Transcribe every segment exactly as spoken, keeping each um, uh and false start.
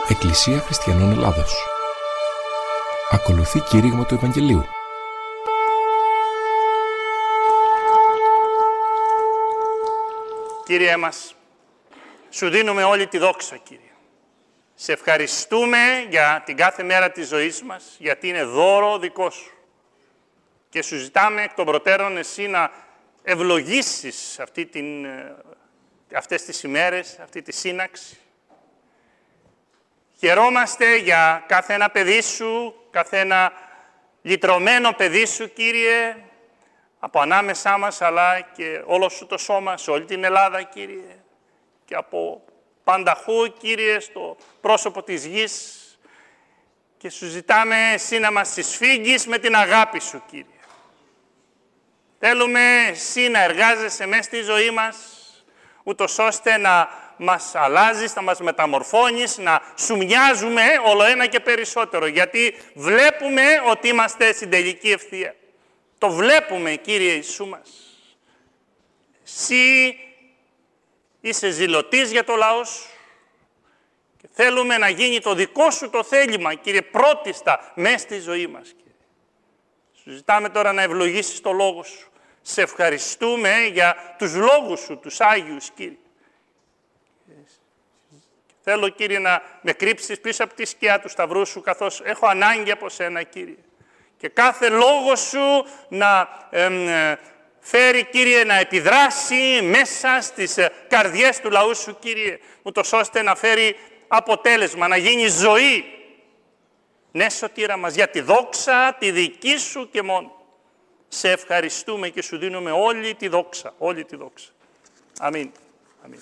Εκκλησία Χριστιανών Ελλάδος. Ακολουθεί κήρυγμα του Ευαγγελίου. Κύριε μας, σου δίνουμε όλη τη δόξα, Κύριε. Σε ευχαριστούμε για την κάθε μέρα της ζωής μας, γιατί είναι δώρο δικό σου. Και σου ζητάμε εκ των προτέρων εσύ να ευλογήσεις αυτή την, αυτές τις ημέρες, αυτή τη σύναξη. Χαιρόμαστε για κάθε ένα παιδί σου, κάθε ένα λυτρωμένο παιδί σου, Κύριε, από ανάμεσά μας, αλλά και όλο σου το σώμα, σε όλη την Ελλάδα, Κύριε, και από πανταχού, Κύριε, στο πρόσωπο της γης. Και σου ζητάμε εσύ να μας συσφίγγεις με την αγάπη σου, Κύριε. Θέλουμε εσύ να εργάζεσαι μέσα στη ζωή μας, ούτως ώστε να μας αλλάζεις, να μας μεταμορφώνεις, να σου μοιάζουμε όλο ένα και περισσότερο. Γιατί βλέπουμε ότι είμαστε στην τελική ευθεία. Το βλέπουμε, Κύριε Ιησού μας. Εσύ είσαι ζηλωτής για το λαό σου και θέλουμε να γίνει το δικό σου το θέλημα, Κύριε, πρώτιστα μέσα στη ζωή μας, Κύριε. Σου ζητάμε τώρα να ευλογήσεις το λόγο σου. Σε ευχαριστούμε για τους λόγους σου, τους Άγιους, Κύριε. Θέλω, Κύριε, να με κρύψεις πίσω από τη σκιά του σταυρού σου, καθώς έχω ανάγκη από σένα, Κύριε. Και κάθε λόγο σου να εμ, φέρει, Κύριε, να επιδράσει μέσα στις καρδιές του λαού σου, Κύριε, ούτως ώστε να φέρει αποτέλεσμα, να γίνει ζωή. Ναι, Σωτήρα μας, για τη δόξα, τη δική σου και μόνο. Σε ευχαριστούμε και σου δίνουμε όλη τη δόξα, όλη τη δόξα. Αμήν. Αμήν.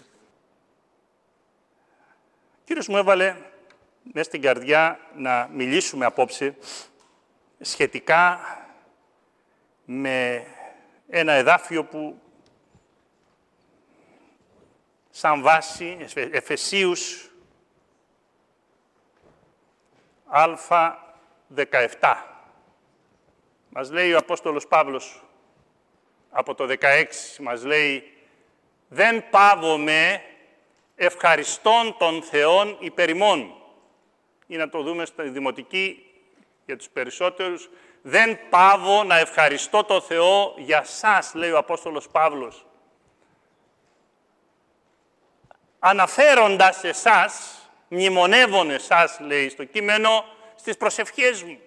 Ο Κύριος μου έβαλε μέσα στην καρδιά να μιλήσουμε απόψε σχετικά με ένα εδάφιο που σαν βάση, Εφεσίους Α δεκαεπτά. Μας λέει ο Απόστολος Παύλος από το δεκαέξι, μας λέει «Δεν παύομαι ευχαριστών των Θεών υπέρ ημών». Ή να το δούμε στη Δημοτική για τους περισσότερους. «Δεν παύω να ευχαριστώ το Θεό για σας», λέει ο Απόστολος Παύλος. Αναφέροντας εσάς, μνημονεύων εσάς, λέει στο κείμενο, στις προσευχές μου.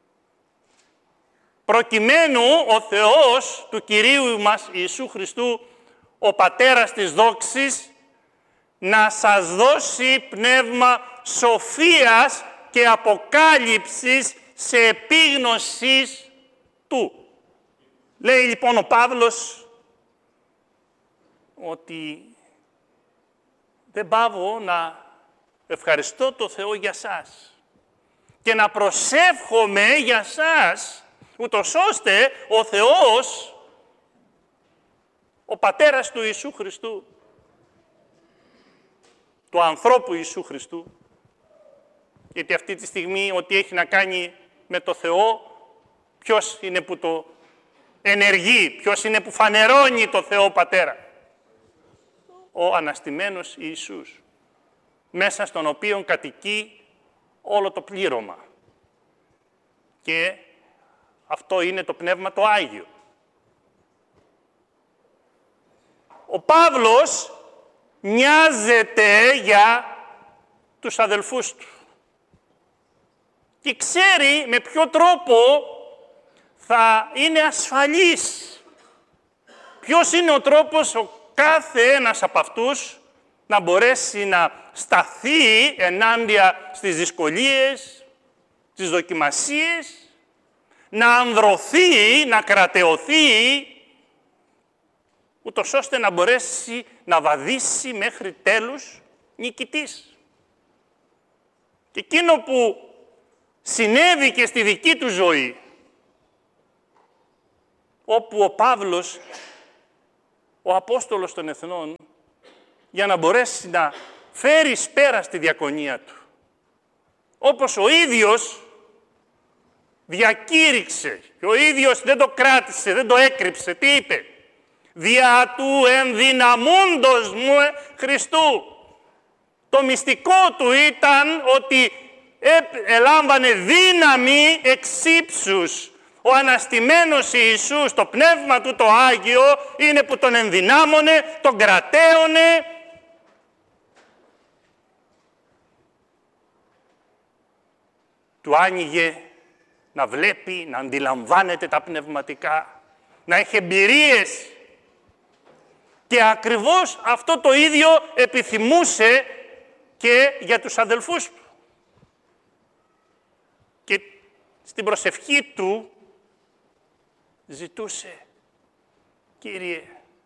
Προκειμένου ο Θεός του Κυρίου μας Ιησού Χριστού, ο Πατέρας της δόξης, να σας δώσει πνεύμα σοφίας και αποκάλυψης σε επίγνωσης Του. Λέει λοιπόν ο Παύλος ότι δεν παύω να ευχαριστώ το Θεό για σας και να προσεύχομαι για σας, ούτως ώστε ο Θεός, ο Πατέρας του Ιησού Χριστού, του ανθρώπου Ιησού Χριστού, γιατί αυτή τη στιγμή ό,τι έχει να κάνει με το Θεό, ποιος είναι που το ενεργεί, ποιος είναι που φανερώνει το Θεό Πατέρα. Ο αναστημένος Ιησούς, μέσα στον οποίο κατοικεί όλο το πλήρωμα. Και αυτό είναι το Πνεύμα το Άγιο. Ο Παύλος νοιάζεται για τους αδελφούς του. Και ξέρει με ποιο τρόπο θα είναι ασφαλής. Ποιος είναι ο τρόπος ο κάθε ένας από αυτούς να μπορέσει να σταθεί ενάντια στις δυσκολίες, στις δοκιμασίες, να ανδρωθεί, να κρατεωθεί, ούτως ώστε να μπορέσει να βαδίσει μέχρι τέλους νικητής. Και εκείνο που συνέβη και στη δική του ζωή, όπου ο Παύλος, ο Απόστολος των Εθνών, για να μπορέσει να φέρει εις πέρα στη διακονία του, όπως ο ίδιος διακήρυξε και ο ίδιος δεν το κράτησε, δεν το έκρυψε. Τι είπε? «Δια του ενδυναμούντος μου Χριστού». Το μυστικό του ήταν ότι ελάμβανε δύναμη εξ ύψους. Ο αναστημένος Ιησούς, το Πνεύμα του το Άγιο, είναι που τον ενδυνάμωνε, τον κρατέωνε. Του άνοιγε να βλέπει, να αντιλαμβάνεται τα πνευματικά, να έχει εμπειρίες. Και ακριβώς αυτό το ίδιο επιθυμούσε και για τους αδελφούς του. Και στην προσευχή του ζητούσε, Κύριε,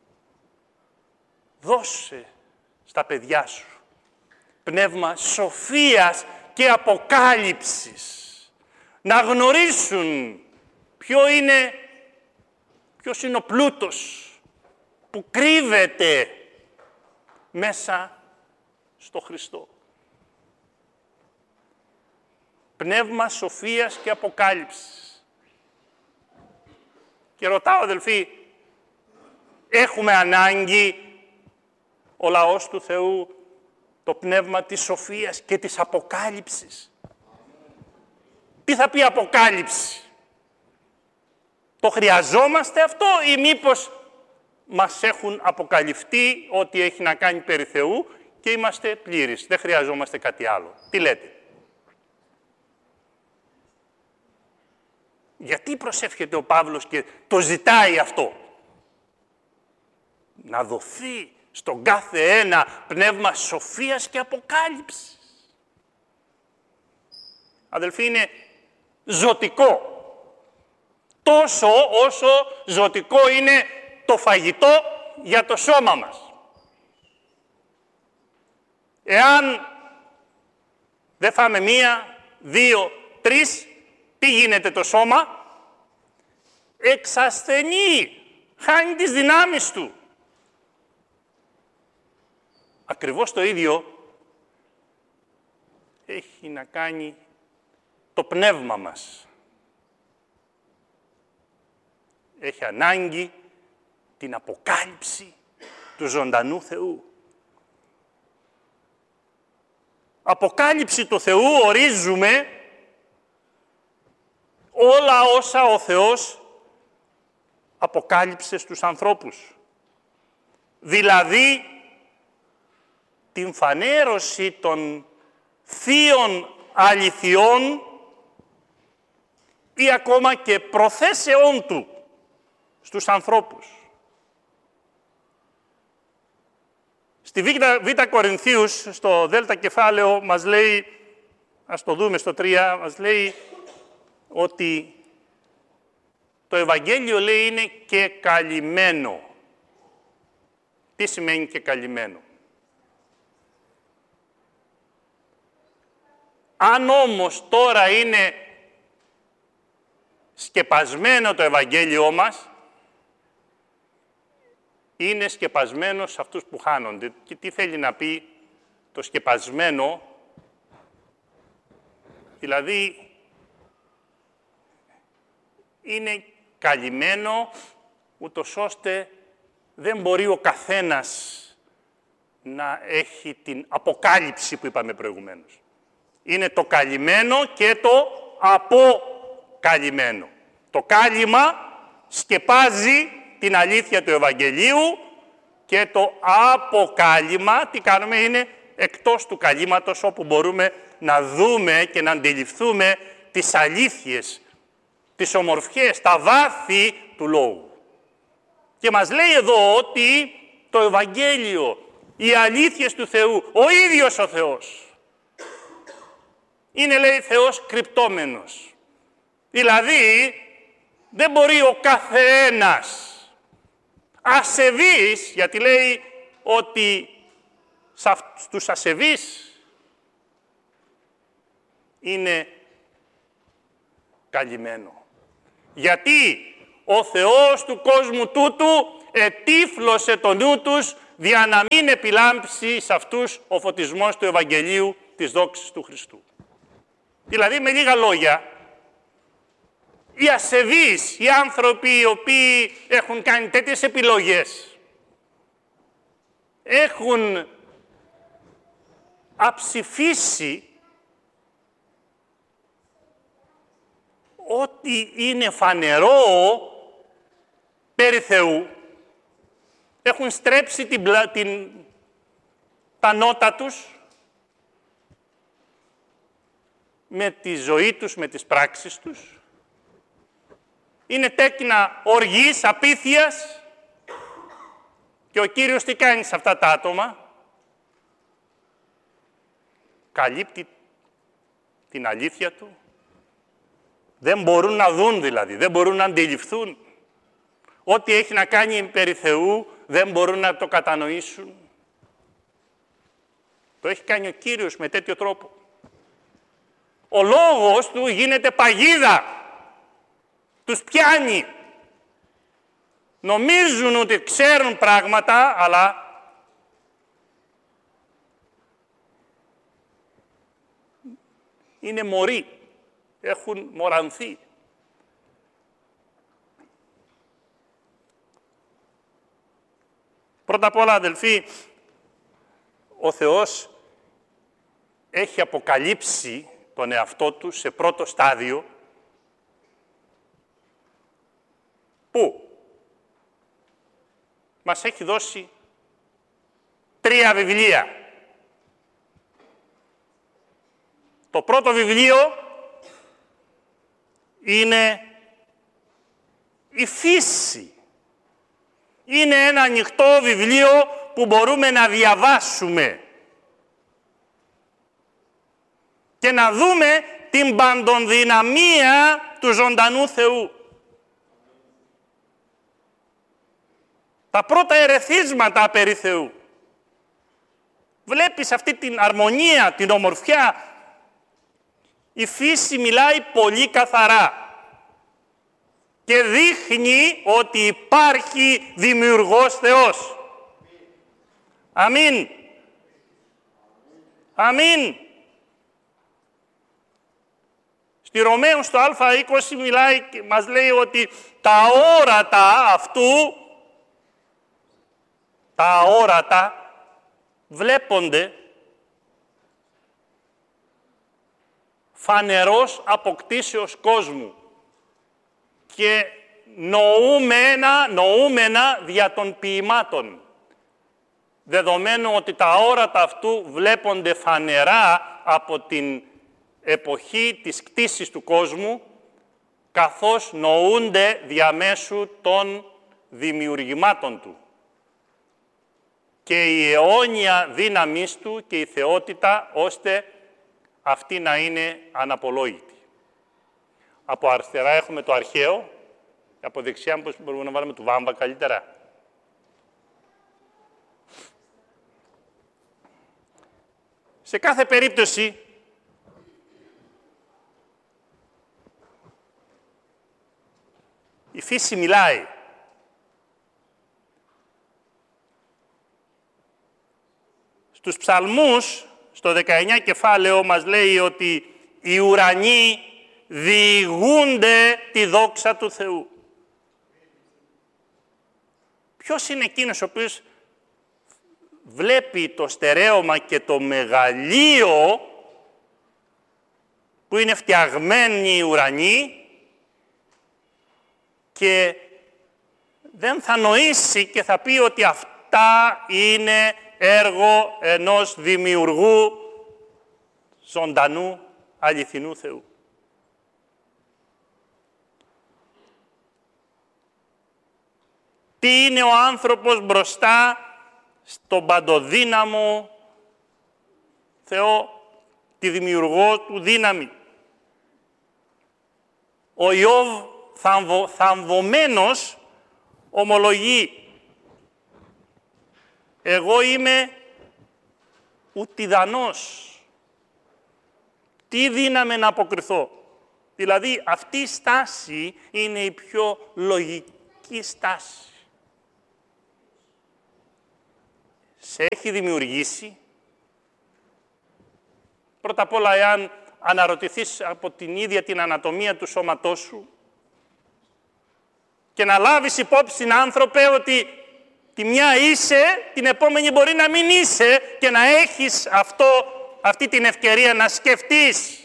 δώσε στα παιδιά σου πνεύμα σοφίας και αποκάλυψης, να γνωρίσουν ποιο είναι, ποιος είναι ο πλούτος που κρύβεται μέσα στο Χριστό. Πνεύμα σοφίας και αποκάλυψης. Και ρωτάω, αδελφοί, έχουμε ανάγκη ο λαός του Θεού το πνεύμα της σοφίας και της αποκάλυψης? Τι θα πει αποκάλυψη? Το χρειαζόμαστε αυτό ή μήπως μας έχουν αποκαλυφθεί ό,τι έχει να κάνει περί Θεού και είμαστε πλήρεις, δεν χρειαζόμαστε κάτι άλλο? Τι λέτε? Γιατί προσεύχεται ο Παύλος και το ζητάει αυτό? Να δοθεί στον κάθε ένα πνεύμα σοφίας και αποκάλυψης. Αδελφοί, είναι ζωτικό. Τόσο όσο ζωτικό είναι το φαγητό για το σώμα μας. Εάν δεν φάμε μία, δύο, τρεις, τι γίνεται το σώμα? Εξασθενεί, χάνει τις δυνάμεις του. Ακριβώς το ίδιο έχει να κάνει το πνεύμα μας. Έχει ανάγκη την αποκάλυψη του ζωντανού Θεού. Αποκάλυψη του Θεού ορίζουμε όλα όσα ο Θεός αποκάλυψε στους ανθρώπους. Δηλαδή, την φανέρωση των θείων αληθιών ή ακόμα και προθέσεών Του στους ανθρώπους. Στη Β' Κορινθίους, στο Δέλτα κεφάλαιο, μας λέει, ας το δούμε στο τρία, μας λέει ότι το Ευαγγέλιο, λέει, είναι και καλυμμένο. Τι σημαίνει και καλυμμένο? Αν όμως τώρα είναι σκεπασμένο το Ευαγγέλιό μας, είναι σκεπασμένο σε αυτούς που χάνονται. Και τι θέλει να πει το σκεπασμένο? Δηλαδή, είναι καλυμμένο ούτως ώστε δεν μπορεί ο καθένας να έχει την αποκάλυψη που είπαμε προηγουμένως. Είναι το καλυμμένο και το αποκαλυμμένο. Το κάλυμα σκεπάζει την αλήθεια του Ευαγγελίου και το αποκάλυμα, τι κάνουμε, είναι εκτός του καλύματος, όπου μπορούμε να δούμε και να αντιληφθούμε τις αλήθειες, τις ομορφιές, τα βάθη του Λόγου. Και μας λέει εδώ ότι το Ευαγγέλιο, οι αλήθειες του Θεού, ο ίδιος ο Θεός, είναι, λέει, Θεός κρυπτόμενος. Δηλαδή, δεν μπορεί ο καθένας ασεβής, γιατί λέει ότι στους ασεβείς είναι καλυμμένο. Γιατί ο Θεός του κόσμου τούτου ετύφλωσε το νου τους δια να μην επιλάμψει σε αυτούς ο φωτισμός του Ευαγγελίου της δόξης του Χριστού. Δηλαδή, με λίγα λόγια, οι ασεβείς, οι άνθρωποι οι οποίοι έχουν κάνει τέτοιες επιλογές, έχουν αψηφίσει ότι είναι φανερό περί Θεού, έχουν στρέψει την, την, τα νότα τους με τη ζωή τους, με τις πράξεις τους. Είναι τέκνα οργής, απίθειας. Και ο Κύριος τι κάνει σε αυτά τα άτομα? Καλύπτει την αλήθεια του. Δεν μπορούν να δουν δηλαδή, δεν μπορούν να αντιληφθούν. Ό,τι έχει να κάνει περί Θεού δεν μπορούν να το κατανοήσουν. Το έχει κάνει ο Κύριος με τέτοιο τρόπο. Ο λόγος του γίνεται παγίδα. Τους πιάνει. Νομίζουν ότι ξέρουν πράγματα, αλλά είναι μωροί. Έχουν μωρανθεί. Πρώτα απ' όλα, αδελφοί, ο Θεός έχει αποκαλύψει τον εαυτό του σε πρώτο στάδιο. Πού? Μας έχει δώσει τρία βιβλία. Το πρώτο βιβλίο είναι η φύση. Είναι ένα ανοιχτό βιβλίο που μπορούμε να διαβάσουμε και να δούμε την παντοδυναμία του ζωντανού Θεού. Τα πρώτα ερεθίσματα περί Θεού. Βλέπεις αυτή την αρμονία, την ομορφιά. Η φύση μιλάει πολύ καθαρά και δείχνει ότι υπάρχει δημιουργός Θεός. Αμήν. Αμήν. Στη Ρωμαίους στο Α είκοσι μιλάει και μας λέει ότι τα όρατα αυτού, τα όρατα βλέπονται φανερός αποκτήσεως κόσμου και νοούμενα, νοούμενα δια των ποιημάτων. Δεδομένου ότι τα όρατα αυτού βλέπονται φανερά από την εποχή της κτήσης του κόσμου, καθώς νοούνται διαμέσου των δημιουργημάτων του. Και η αιώνια δύναμής του και η θεότητα, ώστε αυτή να είναι αναπολόγητη. Από αριστερά έχουμε το αρχαίο, από δεξιά πώς μπορούμε να βάλουμε του Βάμβα καλύτερα. Σε κάθε περίπτωση, η φύση μιλάει. Στους ψαλμούς, στο δεκαεννιά κεφάλαιο, μας λέει ότι οι ουρανοί διηγούνται τη δόξα του Θεού. Ποιος είναι εκείνος ο οποίος βλέπει το στερέωμα και το μεγαλείο που είναι φτιαγμένοι οι ουρανοί και δεν θα νοήσει και θα πει ότι αυτά είναι έργο ενός δημιουργού ζωντανού αληθινού Θεού. Τι είναι ο άνθρωπος μπροστά στον παντοδύναμο Θεό, τη δημιουργό του δύναμη. Ο Ιώβ θαμβο, θαμβωμένος ομολογεί: εγώ είμαι ουτιδανός. Τι δύναμη να αποκριθώ. Δηλαδή αυτή η στάση είναι η πιο λογική στάση. Σε έχει δημιουργήσει. Πρώτα απ' όλα, εάν αναρωτηθείς από την ίδια την ανατομία του σώματός σου και να λάβεις υπόψη, άνθρωπε, ότι τη μια είσαι, την επόμενη μπορεί να μην είσαι και να έχεις αυτό αυτή την ευκαιρία να σκεφτείς.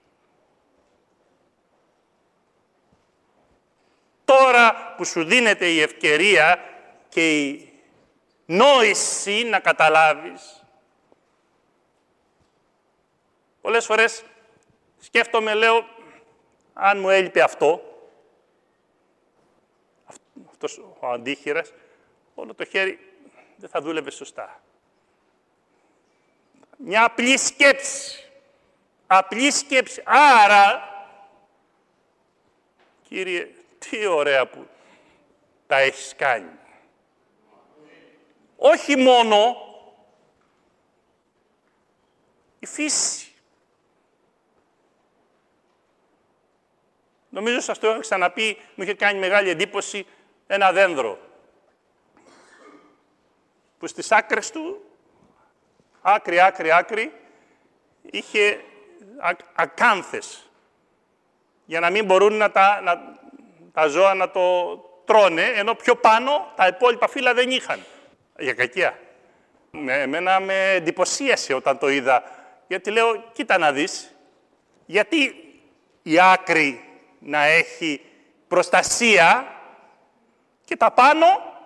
Τώρα που σου δίνεται η ευκαιρία και η νόηση να καταλάβεις. Πολλές φορές σκέφτομαι, λέω, αν μου έλειπε αυτό, αυτός ο αντίχειρας, όλο το χέρι δεν θα δούλευε σωστά. Μια απλή σκέψη. Απλή σκέψη. Άρα, Κύριε, τι ωραία που τα έχεις κάνει. Όχι μόνο η φύση. Νομίζω σας το έχω ξαναπεί, μου είχε κάνει μεγάλη εντύπωση ένα δένδρο που στις άκρες του, άκρη, άκρη, άκρη, είχε ακάνθες για να μην μπορούν να τα, να, τα ζώα να το τρώνε, ενώ πιο πάνω τα υπόλοιπα φύλλα δεν είχαν. Για κακία. Με, εμένα με εντυπωσίασε όταν το είδα, γιατί λέω, κοίτα να δεις, γιατί η άκρη να έχει προστασία και τα πάνω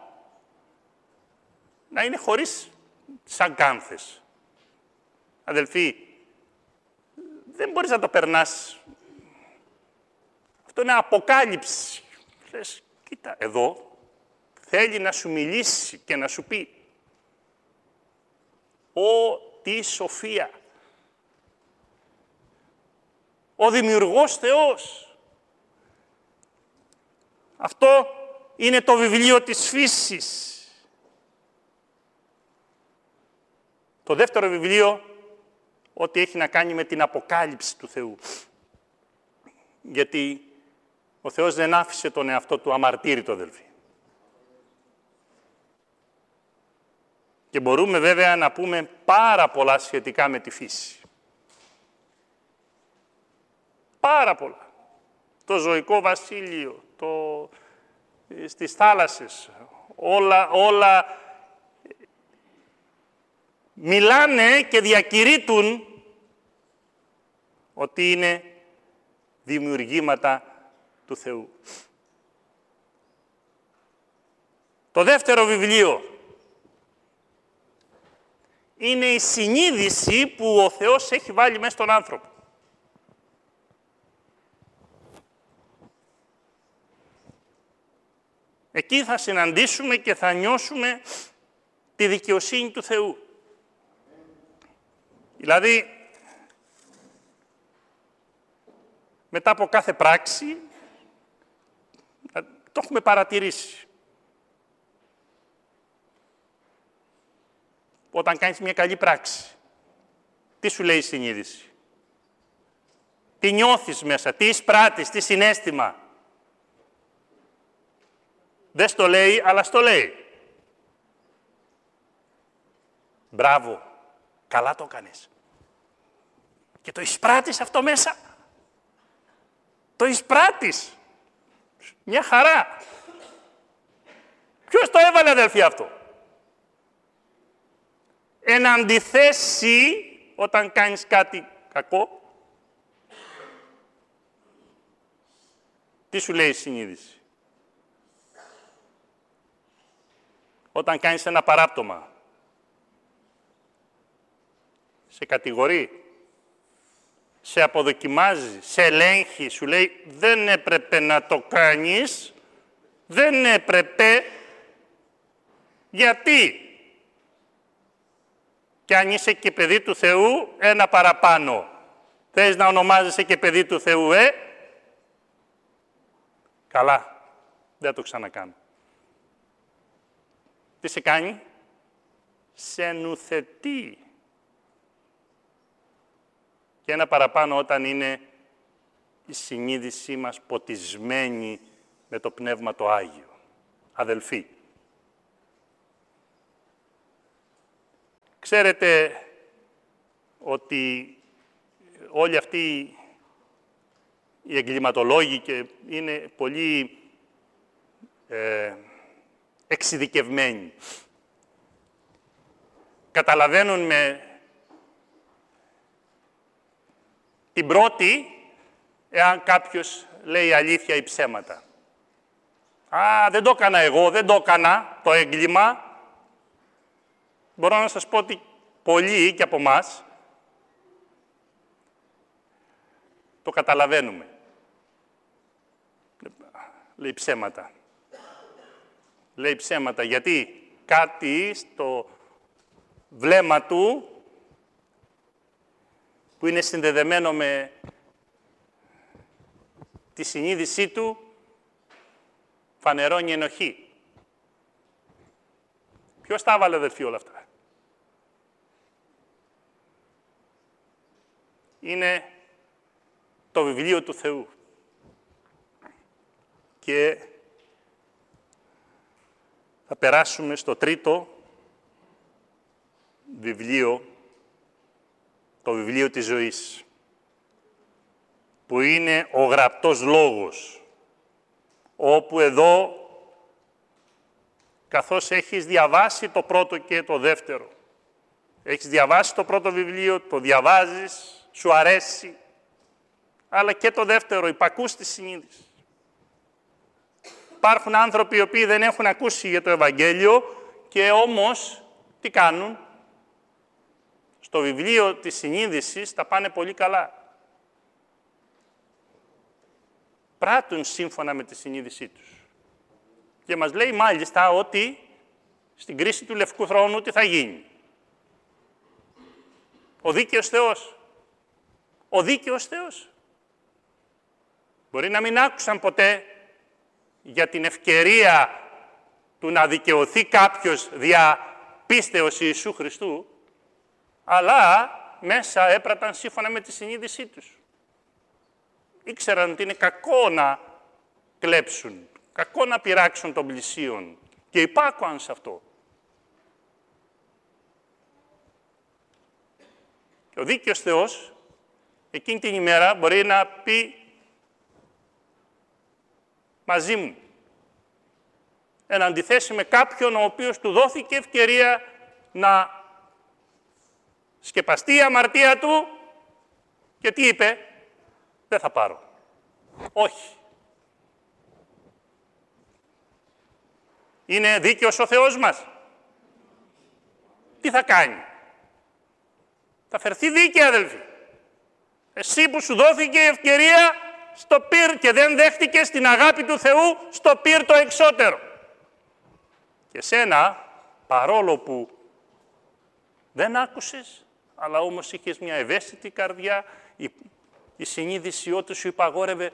να είναι χωρίς σαν κάνθες. Αδελφοί, δεν μπορείς να το περνάς. Αυτό είναι αποκάλυψη. Λες, κοίτα, εδώ θέλει να σου μιλήσει και να σου πει «Ω, τι σοφία! Ο Δημιουργός Θεός!» Αυτό είναι το βιβλίο της φύσης. Το δεύτερο βιβλίο, ό,τι έχει να κάνει με την αποκάλυψη του Θεού. Γιατί ο Θεός δεν άφησε τον εαυτό του αμαρτύρητο, αδελφοί. Και μπορούμε βέβαια να πούμε πάρα πολλά σχετικά με τη φύση. Πάρα πολλά. Το ζωικό βασίλειο, το... στις θάλασσες, όλα, όλα μιλάνε και διακηρύττουν ότι είναι δημιουργήματα του Θεού. Το δεύτερο βιβλίο είναι η συνείδηση που ο Θεός έχει βάλει μέσα στον άνθρωπο. Εκεί θα συναντήσουμε και θα νιώσουμε τη δικαιοσύνη του Θεού. Δηλαδή, μετά από κάθε πράξη, το έχουμε παρατηρήσει. Όταν κάνεις μια καλή πράξη, τι σου λέει η συνείδηση? Τι νιώθεις μέσα, τι εισπράττεις, τι συναίσθημα? Δεν στο λέει, αλλά στο λέει. Μπράβο, καλά το έκανες. Και το εισπράττεις αυτό μέσα. Το εισπράττεις. Μια χαρά. Ποιος το έβαλε, αδελφοί, αυτό? Εν αντιθέσει, όταν κάνεις κάτι κακό, τι σου λέει η συνείδηση? Όταν κάνεις ένα παράπτωμα, σε κατηγορεί, σε αποδοκιμάζει, σε ελέγχει, σου λέει δεν έπρεπε να το κάνεις, δεν έπρεπε, γιατί? Και αν είσαι και παιδί του Θεού, ένα παραπάνω. Θες να ονομάζεσαι και παιδί του Θεού, ε? Καλά, δεν το ξανακάνω. Τι σε κάνει? Σε νουθετεί. Και ένα παραπάνω όταν είναι η συνείδησή μας ποτισμένη με το Πνεύμα το Άγιο. Αδελφοί, ξέρετε ότι όλοι αυτοί οι εγκληματολόγοι και είναι πολύ ε, εξειδικευμένοι. Καταλαβαίνουν με Την πρώτη, εάν κάποιος λέει αλήθεια ή ψέματα. Α, δεν το έκανα εγώ, δεν το έκανα το έγκλημα. Μπορώ να σας πω ότι πολλοί και από εμάς το καταλαβαίνουμε. Λέει ψέματα. Λέει ψέματα γιατί κάτι στο βλέμμα του που είναι συνδεδεμένο με τη συνείδησή του φανερώνει ενοχή. Ποιος τα έβαλε, αδερφοί, όλα αυτά? Είναι το βιβλίο του Θεού. Και θα περάσουμε στο τρίτο βιβλίο, το βιβλίο της ζωής, που είναι ο γραπτός λόγος, όπου εδώ, καθώς έχεις διαβάσει το πρώτο και το δεύτερο, έχεις διαβάσει το πρώτο βιβλίο, το διαβάζεις, σου αρέσει, αλλά και το δεύτερο, υπακούς τη συνείδηση. Υπάρχουν άνθρωποι οι οποίοι δεν έχουν ακούσει για το Ευαγγέλιο και όμως τι κάνουν? Στο βιβλίο της συνείδησης τα πάνε πολύ καλά. Πράττουν σύμφωνα με τη συνείδησή τους. Και μας λέει μάλιστα ότι στην κρίση του Λευκού Θρόνου τι θα γίνει? Ο δίκαιος Θεός. Ο δίκαιος Θεός. Μπορεί να μην άκουσαν ποτέ για την ευκαιρία του να δικαιωθεί κάποιος δια πίστεως Ιησού Χριστού, αλλά μέσα έπραταν σύμφωνα με τη συνείδησή τους. Ήξεραν ότι είναι κακό να κλέψουν, κακό να πειράξουν των πλησίων και υπάκουαν σε αυτό. Και ο δίκαιος Θεός εκείνη την ημέρα μπορεί να πει μαζί μου, εν αντιθέσει με κάποιον ο οποίος του δόθηκε ευκαιρία να σκεπαστεί η αμαρτία του και τι είπε? Δεν θα πάρω. Όχι. Είναι δίκαιος ο Θεός μας? Τι θα κάνει? Θα φερθεί δίκαια, αδελφοί. Εσύ που σου δόθηκε η ευκαιρία στο πυρ και δεν δέχτηκες την αγάπη του Θεού στο πυρ το εξώτερο. Και σένα, παρόλο που δεν άκουσες, αλλά όμως είχες μια ευαίσθητη καρδιά, η, η συνείδησή του σου υπαγόρευε,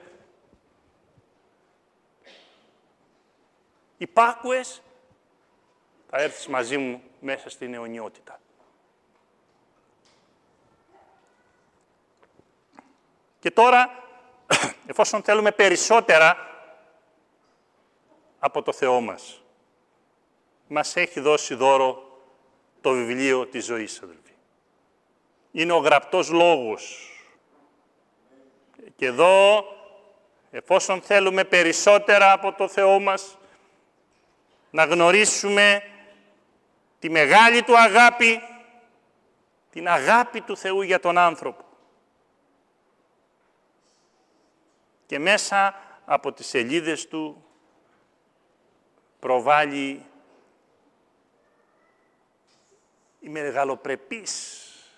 υπάκουες, θα έρθεις μαζί μου μέσα στην αιωνιότητα. Και τώρα, εφόσον θέλουμε περισσότερα από το Θεό μας, μας έχει δώσει δώρο το βιβλίο της ζωής, αδελφοί. Είναι ο γραπτός λόγος. Και εδώ, εφόσον θέλουμε περισσότερα από το Θεό μας, να γνωρίσουμε τη μεγάλη του αγάπη, την αγάπη του Θεού για τον άνθρωπο. Και μέσα από τις σελίδες του προβάλλει η μεγαλοπρεπής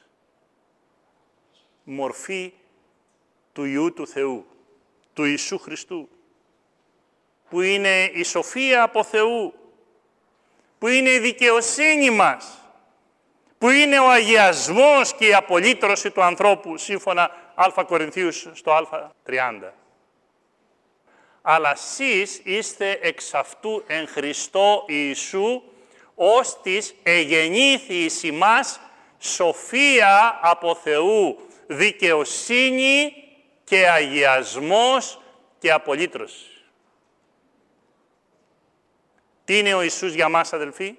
μορφή του Υιού του Θεού, του Ιησού Χριστού, που είναι η σοφία από Θεού, που είναι η δικαιοσύνη μας, που είναι ο αγιασμός και η απολύτρωση του ανθρώπου, σύμφωνα Α Κορινθίους στο Α τριάντα. Αλλά εσείς είστε εξ αυτού εν Χριστώ Ιησού, ως της εγεννήθη εις ημάς σοφία από Θεού, δικαιοσύνη και αγιασμός και απολύτρωση. Τι είναι ο Ιησούς για μας, αδελφοί?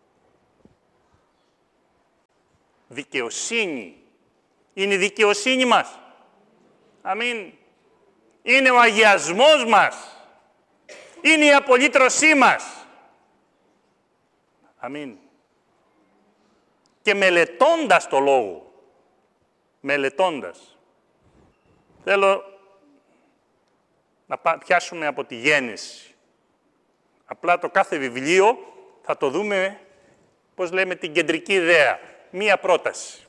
Δικαιοσύνη. Είναι η δικαιοσύνη μας. Αμήν. Είναι ο αγιασμός μας. Είναι η απολύτρωσή μας. Αμήν. Και μελετώντας το Λόγο, μελετώντας, Θέλω να πιάσουμε από τη γέννηση. Απλά το κάθε βιβλίο θα το δούμε, πώς λέμε, την κεντρική ιδέα. Μία πρόταση.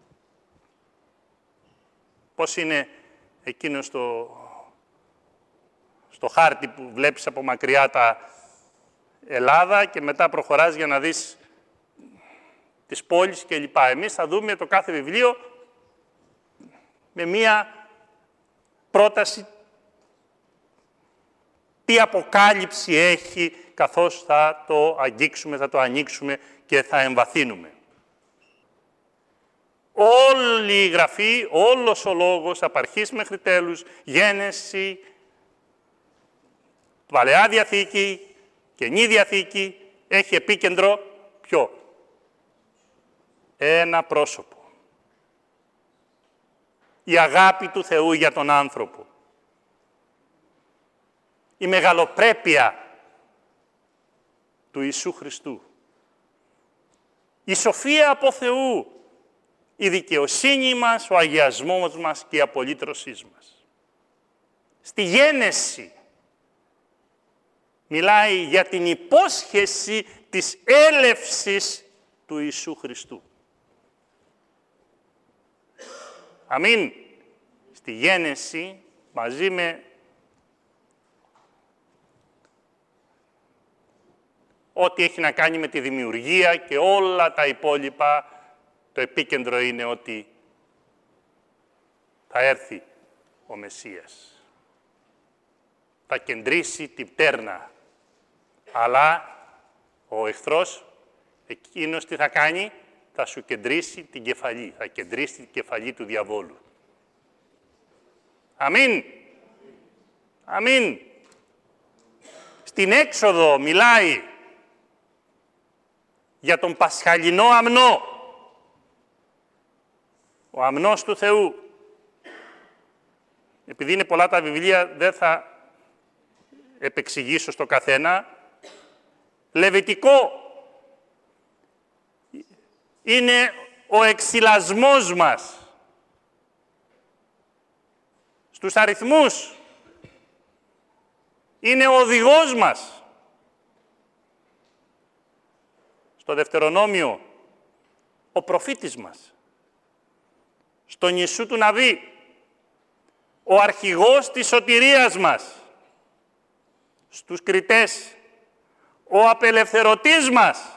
Πώς είναι εκείνο στο, στο χάρτη που βλέπεις από μακριά τα Ελλάδα και μετά προχωράς για να δεις τις πόλεις κλπ. Εμείς θα δούμε το κάθε βιβλίο με μία πρόταση τι αποκάλυψη έχει, καθώς θα το αγγίξουμε, θα το ανοίξουμε και θα εμβαθύνουμε. Όλη η Γραφή, όλος ο λόγος, από αρχής μέχρι τέλους, Γένεση, Παλαιά Διαθήκη, Καινή Διαθήκη, έχει επίκεντρο ποιο? Ένα πρόσωπο. Η αγάπη του Θεού για τον άνθρωπο. Η μεγαλοπρέπεια του Ιησού Χριστού. Η σοφία από Θεού. Η δικαιοσύνη μας, ο αγιασμός μας και η απολύτρωσή μας. Στη Γένεση μιλάει για την υπόσχεση της έλευσης του Ιησού Χριστού. Αμήν. Στη Γένεση, μαζί με ό,τι έχει να κάνει με τη δημιουργία και όλα τα υπόλοιπα, το επίκεντρο είναι ότι θα έρθει ο Μεσσίας. Θα κεντρήσει την πτέρνα. Αλλά ο εχθρός, εκείνος τι θα κάνει? Θα σου κεντρήσει την κεφαλή. Θα κεντρήσει την κεφαλή του διαβόλου. Αμήν. Αμήν. Στην Έξοδο μιλάει για τον πασχαλινό αμνό. Ο αμνός του Θεού. Επειδή είναι πολλά τα βιβλία, δεν θα επεξηγήσω στο καθένα. Λεβιτικό είναι ο εξυλασμός μας. Στους αριθμούς είναι ο οδηγός μας. Στο Δευτερονόμιο, ο προφήτης μας. Στον Ιησού του Ναβί, ο αρχηγός της σωτηρίας μας. Στους Κριτές, ο απελευθερωτής μας.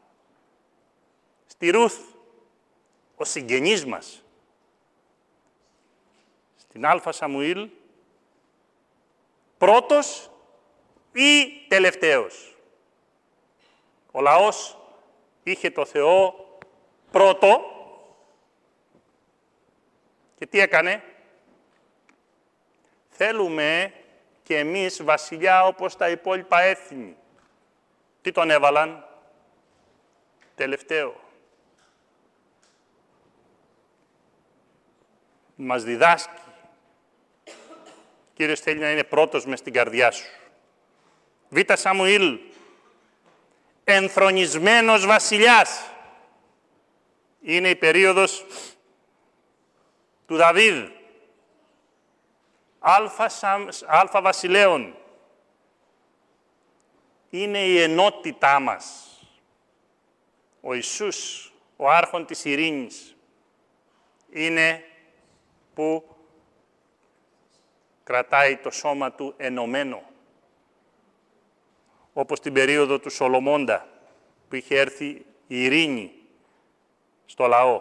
Στη Ρούθ, ο συγγενής μας. Στην Α Σαμουήλ, πρώτος ή τελευταίος. Ο λαός είχε το Θεό πρώτο και τι έκανε? Θέλουμε και εμείς βασιλιά όπως τα υπόλοιπα έθνη. Τι τον έβαλαν? Τελευταίο. Μας διδάσκει. Κύριος θέλει να είναι πρώτος μες στην καρδιά σου. Β Σαμουήλ, ενθρονισμένος βασιλιάς. Είναι η περίοδος του Δαβίδ. Αλφα, αλφα βασιλέων. Είναι η ενότητά μας. Ο Ιησούς, ο άρχον της ειρήνης, είναι που κρατάει το σώμα του ενωμένο. Όπως την περίοδο του Σολομώντα, που είχε έρθει η ειρήνη στο λαό.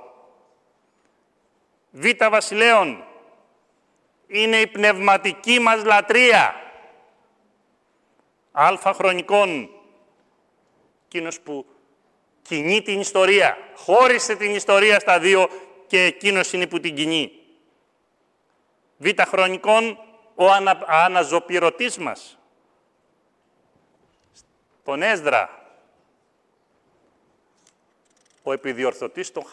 Β βασιλέων, είναι η πνευματική μας λατρεία. Α χρονικών, εκείνος που κινεί την ιστορία, χώρισε την ιστορία στα δύο και εκείνος είναι που την κινεί. Β χρονικών, ο ανα, αναζωπηρωτής μας. Τον Έσδρα, ο επιδιορθωτής των